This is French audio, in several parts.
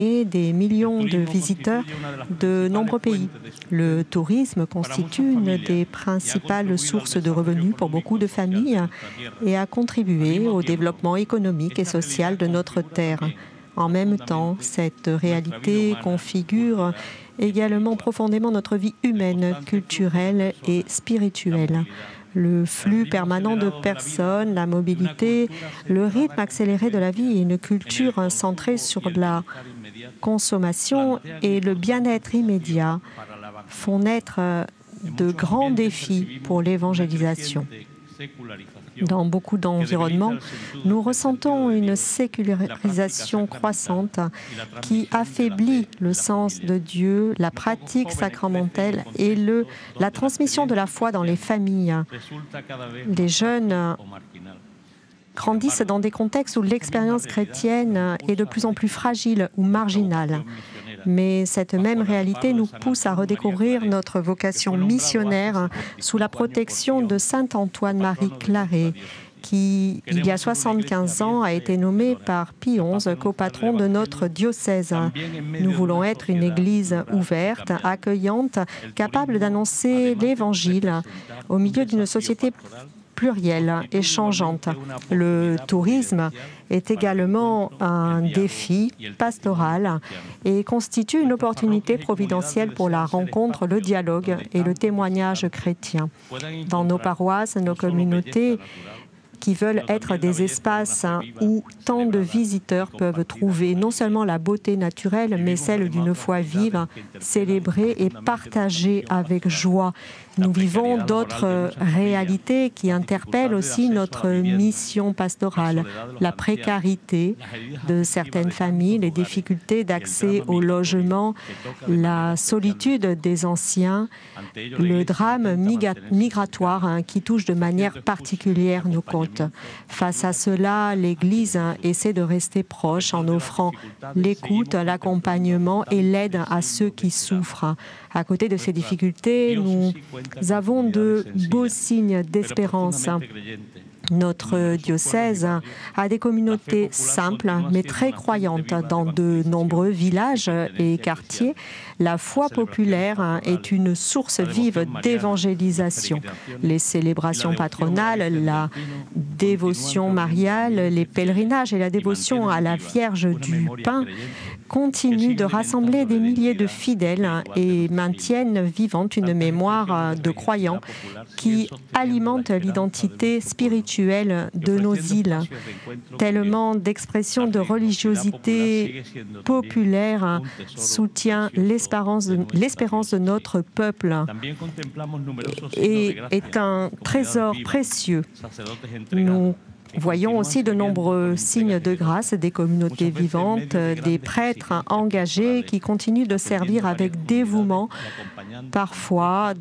et des millions de visiteurs de nombreux pays. Le tourisme constitue une des principales sources de revenus pour beaucoup de familles et a contribué au développement économique et social de notre terre. En même temps, cette réalité configure également profondément notre vie humaine, culturelle et spirituelle. Le flux permanent de personnes, la mobilité, le rythme accéléré de la vie et une culture centrée sur la consommation et le bien-être immédiat font naître de grands défis pour l'évangélisation. Dans beaucoup d'environnements, nous ressentons une sécularisation croissante qui affaiblit le sens de Dieu, la pratique sacramentelle et la transmission de la foi dans les familles. Les jeunes grandissent dans des contextes où l'expérience chrétienne est de plus en plus fragile ou marginale. Mais cette même réalité nous pousse à redécouvrir notre vocation missionnaire sous la protection de saint Antoine-Marie Claret, qui, il y a 75 ans, a été nommé par Pie XI copatron de notre diocèse. Nous voulons être une Église ouverte, accueillante, capable d'annoncer l'Évangile au milieu d'une société plurielle et changeante. Le tourisme est également un défi pastoral et constitue une opportunité providentielle pour la rencontre, le dialogue et le témoignage chrétien. Dans nos paroisses, nos communautés qui veulent être des espaces où tant de visiteurs peuvent trouver non seulement la beauté naturelle, mais celle d'une foi vive, célébrée et partagée avec joie. Nous vivons d'autres réalités qui interpellent aussi notre mission pastorale. La précarité de certaines familles, les difficultés d'accès au logement, la solitude des anciens, le drame migratoire qui touche de manière particulière nos côtes. Face à cela, l'Église essaie de rester proche en offrant l'écoute, l'accompagnement et l'aide à ceux qui souffrent. À côté de ces difficultés, nous avons de beaux signes d'espérance. Notre diocèse a des communautés simples mais très croyantes dans de nombreux villages et quartiers. La foi populaire est une source vive d'évangélisation. Les célébrations patronales, la dévotion mariale, les pèlerinages et la dévotion à la Vierge du Pain continuent de rassembler des milliers de fidèles et maintiennent vivante une mémoire de croyants qui alimente l'identité spirituelle de nos îles. Tellement d'expressions de religiosité populaire soutient l'espérance de notre peuple et est un trésor précieux. Nous voyons aussi de nombreux signes de grâce, des communautés vivantes, des prêtres engagés qui continuent de servir avec dévouement, parfois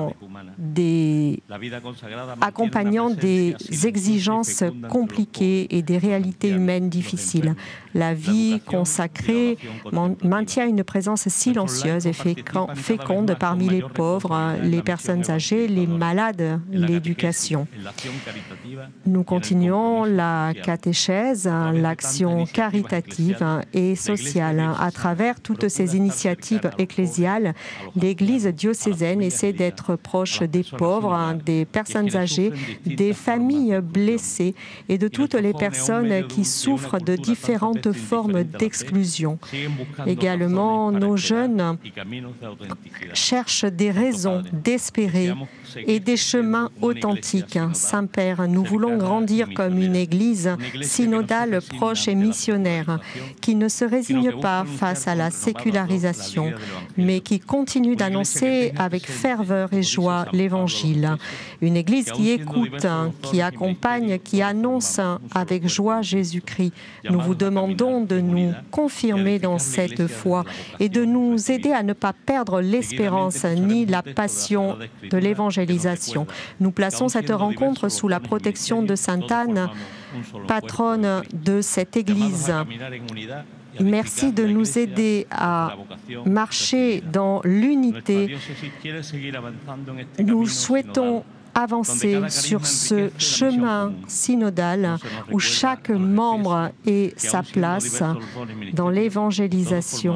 accompagnant des exigences compliquées et des réalités humaines difficiles. La vie consacrée maintient une présence silencieuse et féconde parmi les pauvres, les personnes âgées, les malades, l'éducation. Nous continuons la catéchèse, l'action caritative et sociale. À travers toutes ces initiatives ecclésiales, l'Église diocésaine essaie d'être proche des pauvres, des personnes âgées, des familles blessées et de toutes les personnes qui souffrent de différentes formes d'exclusion. Également, nos jeunes cherchent des raisons d'espérer et des chemins authentiques. Saint-Père, nous voulons grandir comme une Église synodale, proche et missionnaire, qui ne se résigne pas face à la sécularisation, mais qui continue d'annoncer avec ferveur et joie l'Évangile. Une Église qui écoute, qui accompagne, qui annonce avec joie Jésus-Christ. Nous vous demandons de nous confirmer dans cette foi et de nous aider à ne pas perdre l'espérance ni la passion de l'évangélisation. Nous plaçons cette rencontre sous la protection de Sainte Anne, patronne de cette Église. Merci de nous aider à marcher dans l'unité. Nous souhaitons avancer sur ce chemin synodal où chaque membre ait sa place dans l'évangélisation